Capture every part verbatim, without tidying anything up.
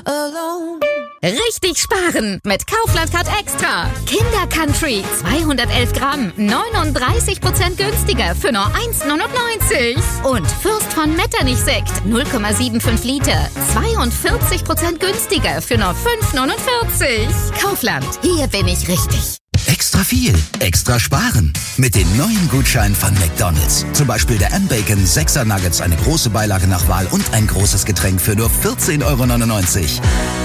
alone. Richtig sparen mit Kaufland Card Extra. Kinder Country zweihundertelf Gramm, neununddreißig Prozent günstiger für nur eins neunundneunzig. Und Fürst von Metternich Sekt null Komma fünfundsiebzig Liter, zweiundvierzig Prozent günstiger für nur fünf neunundvierzig. Kaufland, hier bin ich richtig. Extra viel, extra sparen. Mit den neuen Gutscheinen von McDonald's. Zum Beispiel der M-Bacon sechser Nuggets, eine große Beilage nach Wahl und ein großes Getränk für nur vierzehn Euro neunundneunzig.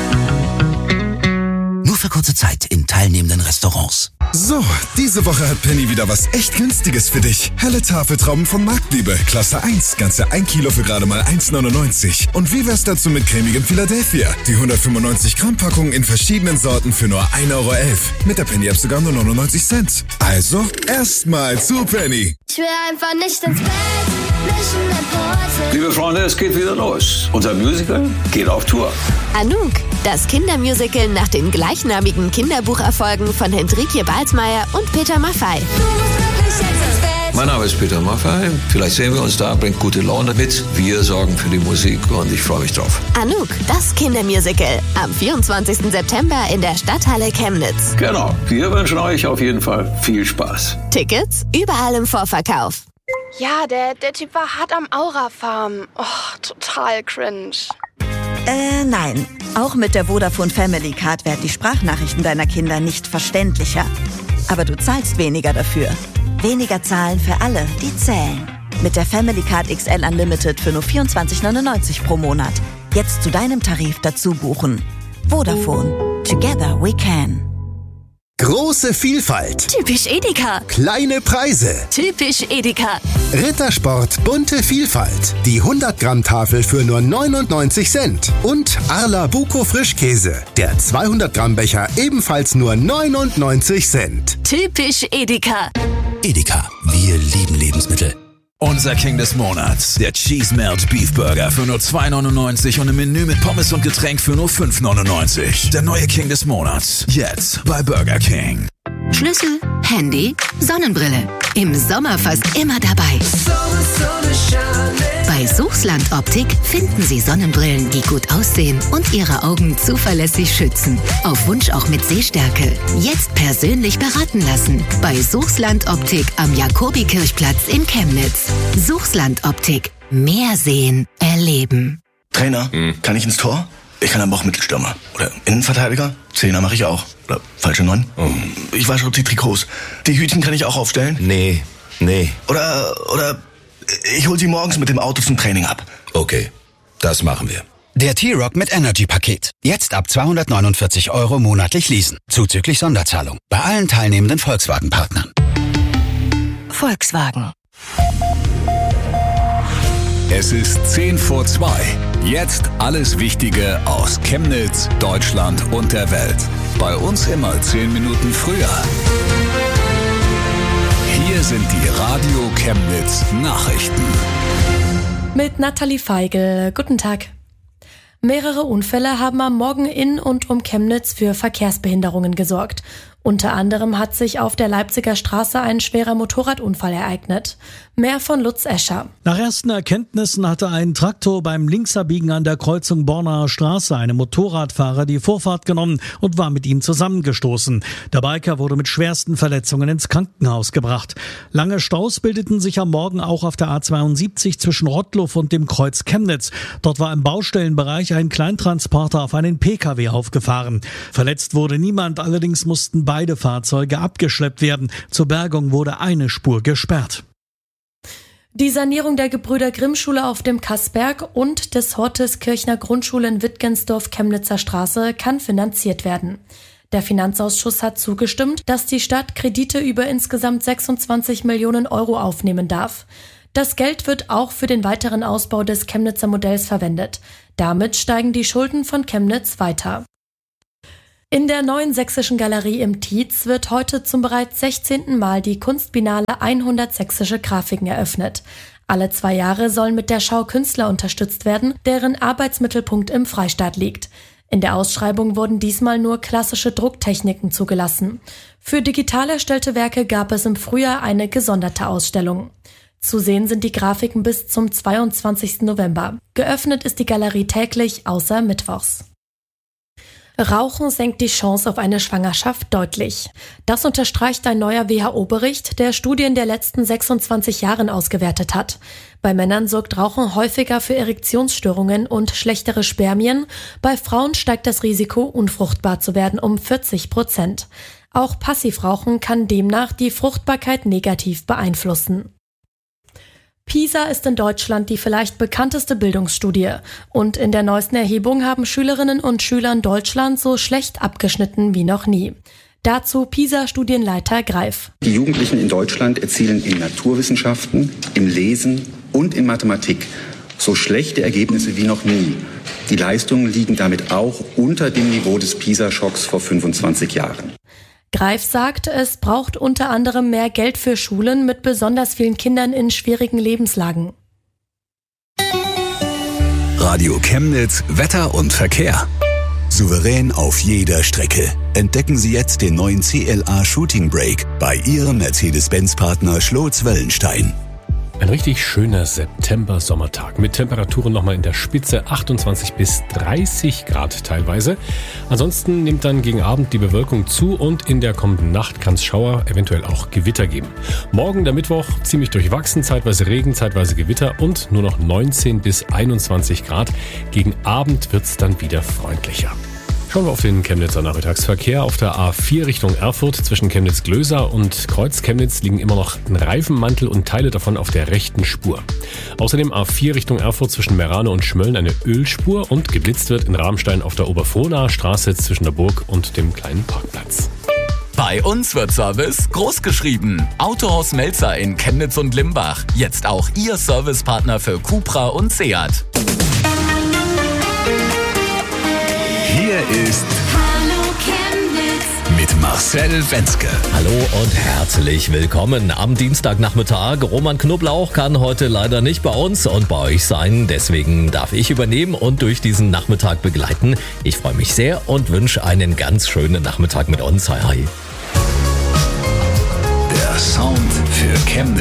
Nur für kurze Zeit in teilnehmenden Restaurants. So, diese Woche hat Penny wieder was echt Günstiges für dich. Helle Tafeltrauben von Marktliebe, Klasse eins, ganze ein Kilo für gerade mal eins neunundneunzig. Und wie wär's dazu mit cremigem Philadelphia? Die hundertfünfundneunzig Gramm Packung in verschiedenen Sorten für nur ein Euro elf. Mit der Penny App sogar nur neunundneunzig Cent. Also, erstmal zu Penny. Ich will einfach nicht ins Bett, Mission Impossible. Liebe Freunde, es geht wieder los. Unser Musical geht auf Tour. Anouk, das Kindermusical nach den gleichnamigen Kinderbucherfolgen von Hendrikje Balsmeier und Peter Maffay. Mein Name ist Peter Maffay. Vielleicht sehen wir uns da, bringt gute Laune mit. Wir sorgen für die Musik und ich freue mich drauf. Anouk, das Kindermusical. Am vierundzwanzigsten September in der Stadthalle Chemnitz. Genau, wir wünschen euch auf jeden Fall viel Spaß. Tickets überall im Vorverkauf. Ja, der, der Typ war hart am Aura-Farm. Oh, total cringe. Äh, nein. Auch mit der Vodafone Family Card werden die Sprachnachrichten deiner Kinder nicht verständlicher. Aber du zahlst weniger dafür. Weniger zahlen für alle, die zählen. Mit der Family Card X L Unlimited für nur vierundzwanzig neunundneunzig pro Monat. Jetzt zu deinem Tarif dazu buchen. Vodafone. Together we can. Große Vielfalt. Typisch Edeka. Kleine Preise. Typisch Edeka. Rittersport bunte Vielfalt. Die hundert Gramm Tafel für nur neunundneunzig Cent. Und Arla Buko Frischkäse. Der zweihundert Gramm Becher ebenfalls nur neunundneunzig Cent. Typisch Edeka. Edeka, wir lieben Lebensmittel. Unser King des Monats, der Cheese Melt Beef Burger für nur zwei neunundneunzig und ein Menü mit Pommes und Getränk für nur fünf neunundneunzig. Der neue King des Monats, jetzt bei Burger King. Schlüssel, Handy, Sonnenbrille. Im Sommer fast immer dabei. Bei Suchsland Optik finden Sie Sonnenbrillen, die gut aussehen und Ihre Augen zuverlässig schützen. Auf Wunsch auch mit Sehstärke. Jetzt persönlich beraten lassen. Bei Suchsland Optik am Jakobikirchplatz in Chemnitz. Suchsland Optik. Mehr sehen, erleben. Trainer, hm. kann ich ins Tor? Ich kann aber auch Mittelstürmer. Oder Innenverteidiger? Zehner mache ich auch. Oder falsche Neun? Oh. Ich wasche die Trikots. Die Hütchen kann ich auch aufstellen? Nee, nee. Oder, oder ich hol sie morgens mit dem Auto zum Training ab. Okay, das machen wir. Der T-Rock mit Energy-Paket. Jetzt ab zweihundertneunundvierzig Euro monatlich leasen. Zuzüglich Sonderzahlung. Bei allen teilnehmenden Volkswagen-Partnern. Volkswagen. Es ist zehn vor zwei. Jetzt alles Wichtige aus Chemnitz, Deutschland und der Welt. Bei uns immer zehn Minuten früher. Hier sind die Radio Chemnitz Nachrichten. Mit Nathalie Feigl. Guten Tag. Mehrere Unfälle haben am Morgen in und um Chemnitz für Verkehrsbehinderungen gesorgt. Unter anderem hat sich auf der Leipziger Straße ein schwerer Motorradunfall ereignet. Mehr von Lutz Escher. Nach ersten Erkenntnissen hatte ein Traktor beim Linksabbiegen an der Kreuzung Bornaer Straße einem Motorradfahrer die Vorfahrt genommen und war mit ihm zusammengestoßen. Der Biker wurde mit schwersten Verletzungen ins Krankenhaus gebracht. Lange Staus bildeten sich am Morgen auch auf der A zweiundsiebzig zwischen Rottluff und dem Kreuz Chemnitz. Dort war im Baustellenbereich ein Kleintransporter auf einen P K W aufgefahren. Verletzt wurde niemand, allerdings mussten beide Fahrzeuge abgeschleppt werden. Zur Bergung wurde eine Spur gesperrt. Die Sanierung der Gebrüder Grimm Schule auf dem Kassberg und des Horteskirchner Grundschule in Wittgensdorf Chemnitzer Straße kann finanziert werden. Der Finanzausschuss hat zugestimmt, dass die Stadt Kredite über insgesamt sechsundzwanzig Millionen Euro aufnehmen darf. Das Geld wird auch für den weiteren Ausbau des Chemnitzer Modells verwendet. Damit steigen die Schulden von Chemnitz weiter. In der Neuen Sächsischen Galerie im Tietz wird heute zum bereits sechzehnten Mal die Kunstbiennale hundert sächsische Grafiken eröffnet. Alle zwei Jahre sollen mit der Schau Künstler unterstützt werden, deren Arbeitsmittelpunkt im Freistaat liegt. In der Ausschreibung wurden diesmal nur klassische Drucktechniken zugelassen. Für digital erstellte Werke gab es im Frühjahr eine gesonderte Ausstellung. Zu sehen sind die Grafiken bis zum zweiundzwanzigsten November. Geöffnet ist die Galerie täglich, außer mittwochs. Rauchen senkt die Chance auf eine Schwangerschaft deutlich. Das unterstreicht ein neuer W H O-Bericht, der Studien der letzten sechsundzwanzig Jahren ausgewertet hat. Bei Männern sorgt Rauchen häufiger für Erektionsstörungen und schlechtere Spermien. Bei Frauen steigt das Risiko, unfruchtbar zu werden, um vierzig Prozent. Auch Passivrauchen kann demnach die Fruchtbarkeit negativ beeinflussen. PISA ist in Deutschland die vielleicht bekannteste Bildungsstudie. Und in der neuesten Erhebung haben Schülerinnen und Schüler in Deutschland so schlecht abgeschnitten wie noch nie. Dazu PISA-Studienleiter Greif. Die Jugendlichen in Deutschland erzielen in Naturwissenschaften, im Lesen und in Mathematik so schlechte Ergebnisse wie noch nie. Die Leistungen liegen damit auch unter dem Niveau des PISA-Schocks vor fünfundzwanzig Jahren. Greif sagt, es braucht unter anderem mehr Geld für Schulen mit besonders vielen Kindern in schwierigen Lebenslagen. Radio Chemnitz, Wetter und Verkehr. Souverän auf jeder Strecke. Entdecken Sie jetzt den neuen C L A Shooting Brake bei Ihrem Mercedes-Benz-Partner Schlotz-Wellenstein. Ein richtig schöner September-Sommertag mit Temperaturen nochmal in der Spitze achtundzwanzig bis dreißig Grad teilweise. Ansonsten nimmt dann gegen Abend die Bewölkung zu und in der kommenden Nacht kann es Schauer, eventuell auch Gewitter geben. Morgen, der Mittwoch, ziemlich durchwachsen, zeitweise Regen, zeitweise Gewitter und nur noch neunzehn bis einundzwanzig Grad. Gegen Abend wird es dann wieder freundlicher. Schauen wir auf den Chemnitzer Nachmittagsverkehr. Auf der A vier Richtung Erfurt zwischen Chemnitz-Glöser und Kreuz-Chemnitz liegen immer noch ein Reifenmantel und Teile davon auf der rechten Spur. Außerdem A vier Richtung Erfurt zwischen Merano und Schmölln eine Ölspur und geblitzt wird in Rammstein auf der Oberfrohnaer Straße zwischen der Burg und dem kleinen Parkplatz. Bei uns wird Service großgeschrieben. Autohaus Melzer in Chemnitz und Limbach. Jetzt auch Ihr Servicepartner für Cupra und Seat. Hier ist Hallo Chemnitz mit Marcel Wenzke. Hallo und herzlich willkommen am Dienstagnachmittag. Roman Knoblauch kann heute leider nicht bei uns und bei euch sein. Deswegen darf ich übernehmen und durch diesen Nachmittag begleiten. Ich freue mich sehr und wünsche einen ganz schönen Nachmittag mit uns. Hi, hi. Der Sound für Chemnitz.